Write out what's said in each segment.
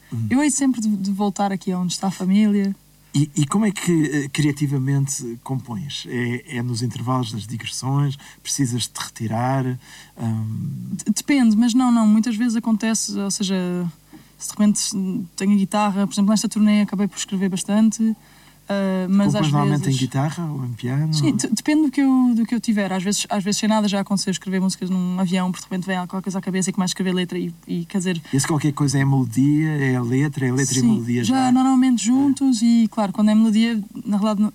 Eu hei sempre de voltar aqui onde está a família. E como é que criativamente compões? É nos intervalos das digressões? Precisas te retirar? Depende, mas não. Muitas vezes acontece, ou seja, se de repente tenho a guitarra, por exemplo, nesta turnê acabei por escrever bastante. Mas às normalmente vezes... em guitarra ou em piano? Sim, depende do que eu tiver. Às vezes sem nada já aconteceu escrever músicas num avião, porque de repente vem qualquer coisa à cabeça e começo a escrever letra e quer dizer... E se qualquer coisa é a melodia, é a letra Sim, e melodia já normalmente juntos e, claro, quando é melodia, na verdade,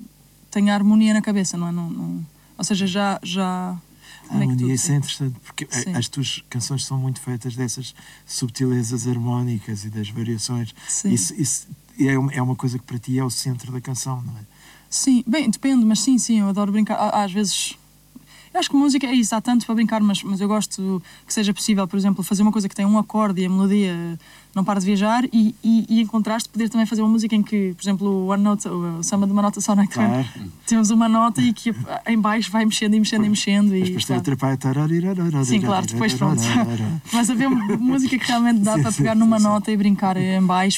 tem a harmonia na cabeça, não é? Ou seja, já a harmonia, isso é interessante, porque Sim. as tuas canções são muito feitas dessas subtilezas harmónicas e das variações. Sim. Isso é uma coisa que para ti é o centro da canção, não é? Sim, bem, depende, mas sim, eu adoro brincar. Às vezes... Eu acho que música é isso, há tanto para brincar, mas eu gosto que seja possível, por exemplo, fazer uma coisa que tem um acorde e a melodia não para de viajar e em contraste poder também fazer uma música em que, por exemplo, o samba de uma nota só, não é? Claro. Temos uma nota e que em baixo vai mexendo. Mas depois tem outra parte. Sim, claro, depois pronto. Mas haver música que realmente dá para pegar numa nota e brincar em baixo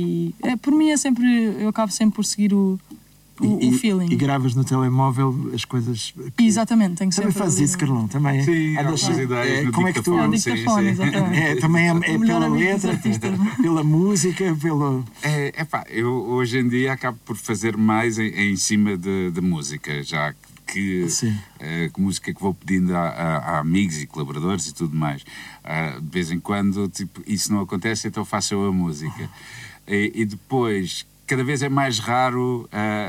por mim é sempre, eu acabo sempre por seguir o feeling. E gravas no telemóvel as coisas... Exatamente, tem que ser. Também fazes isso, Carlão, também. Sim, há algumas ideias no como é que tu... dictafone, exatamente. Também é pela letra, pela música, pelo... Eu hoje em dia acabo por fazer mais em cima de música, já que música que vou pedindo a amigos e colaboradores e tudo mais. De vez em quando, tipo, isso não acontece, então faço eu a música. E depois... Cada vez é mais raro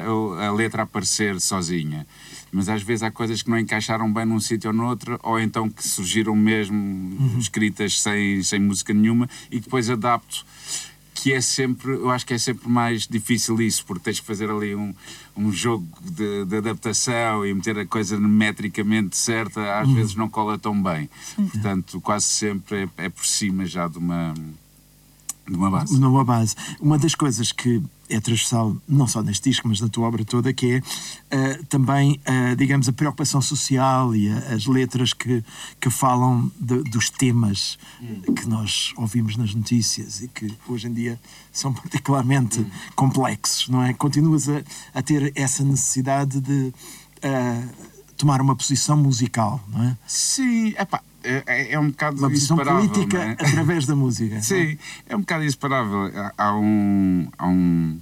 a letra aparecer sozinha, mas às vezes há coisas que não encaixaram bem num sítio ou noutro, ou então que surgiram mesmo escritas sem música nenhuma e que depois adapto, que é sempre, eu acho que é sempre mais difícil isso, porque tens que fazer ali um jogo de adaptação e meter a coisa metricamente certa, às vezes não cola tão bem. Portanto, quase sempre é por cima já de uma base. Numa base. Uma das coisas que é transversal, não só neste disco, mas na tua obra toda, que é também, digamos, a preocupação social e as letras que falam dos temas que nós ouvimos nas notícias e que hoje em dia são particularmente complexos, não é? Continuas a ter essa necessidade de tomar uma posição musical, não é? Sim, é um bocado uma posição inseparável, política, não é? através da música. Sim, é um bocado inseparável. Há um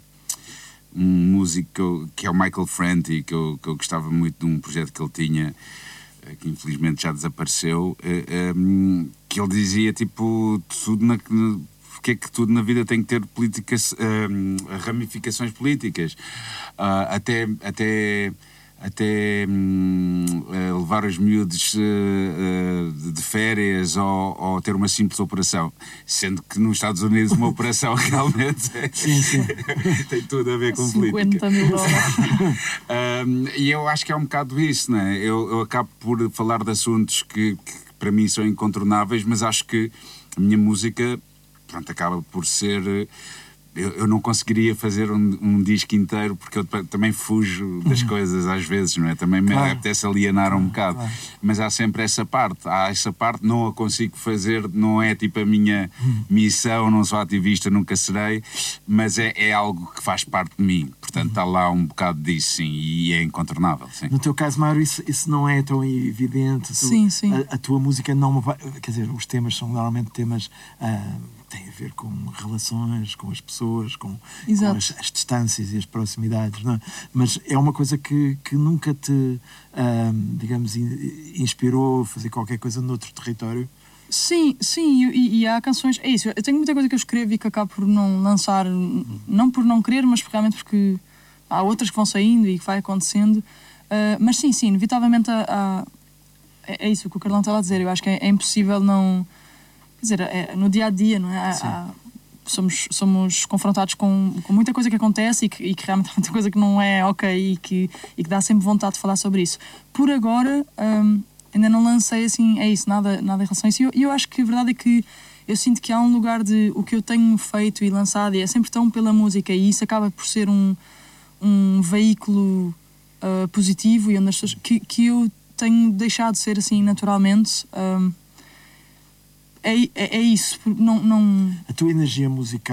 músico que é o Michael Franti, que eu gostava muito de um projeto que ele tinha, que infelizmente já desapareceu, que ele dizia, tipo, porque é que tudo na vida tem que ter ramificações políticas, até levar os miúdos de férias ou ter uma simples operação, sendo que nos Estados Unidos uma operação realmente tem tudo a ver com 50 mil dólares. E eu acho que é um bocado isso, não é? Eu acabo por falar de assuntos que para mim são incontornáveis, mas acho que a minha música, pronto, acaba por ser... Eu não conseguiria fazer um disco inteiro porque eu também fujo das coisas às vezes, não é? Também me apetece alienar um bocado. Claro. Mas há sempre essa parte. Não a consigo fazer, não é tipo a minha missão, não sou ativista, nunca serei, mas é algo que faz parte de mim. Portanto, está lá um bocado disso, sim, e é incontornável, sim. No teu caso, Mário, isso não é tão evidente. Sim. A tua música não... Quer dizer, os temas são normalmente temas... tem a ver com relações, com as pessoas, com as distâncias e as proximidades, não é? Mas é uma coisa que nunca te, digamos, inspirou a fazer qualquer coisa noutro território? Sim, e há canções... É isso, eu tenho muita coisa que eu escrevo e que acabo por não lançar, não por não querer, mas realmente porque há outras que vão saindo e que vai acontecendo. Mas sim, inevitavelmente é isso que o Carlão estava a dizer. Eu acho que é impossível não... Quer dizer, no dia-a-dia, não é? Somos confrontados com muita coisa que acontece e que realmente há muita coisa que não é ok e que dá sempre vontade de falar sobre isso. Por agora, ainda não lancei assim, nada em relação a isso. E eu acho que a verdade é que eu sinto que há um lugar de o que eu tenho feito e lançado e é sempre tão pela música e isso acaba por ser um veículo positivo e onde as pessoas, que eu tenho deixado de ser assim naturalmente. É isso, não... A tua energia musical